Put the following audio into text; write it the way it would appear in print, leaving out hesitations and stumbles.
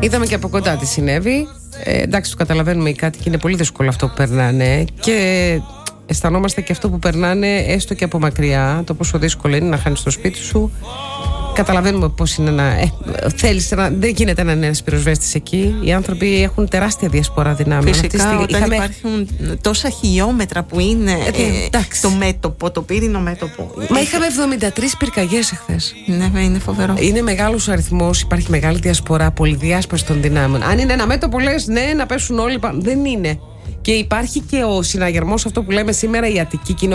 Είδαμε και από κοντά τι συνέβη. Εντάξει, το καταλαβαίνουμε οι κάτοικοι, είναι πολύ δύσκολο αυτό που περνάνε και αισθανόμαστε και αυτό που περνάνε έστω και από μακριά, το πόσο δύσκολο είναι να χάνεις το σπίτι σου. Καταλαβαίνουμε πώς είναι δεν γίνεται να είναι ένας πυροσβέστης εκεί. Οι άνθρωποι έχουν τεράστια διασπορά δυνάμεων. Φυσικά, όταν υπάρχουν τόσα χιλιόμετρα που είναι το μέτωπο, το πύρινο μέτωπο. Μα είχαμε 73 πυρκαγιές εχθές. Ναι, είναι φοβερό. Είναι μεγάλος ο αριθμός, υπάρχει μεγάλη διασπορά, πολυδιάσπαση των δυνάμεων. Αν είναι ένα μέτωπο, λες ναι, να πέσουν όλοι πάνω. Δεν είναι. Και υπάρχει και ο συναγερμός, αυτό που λέμε σήμερα, η Αττική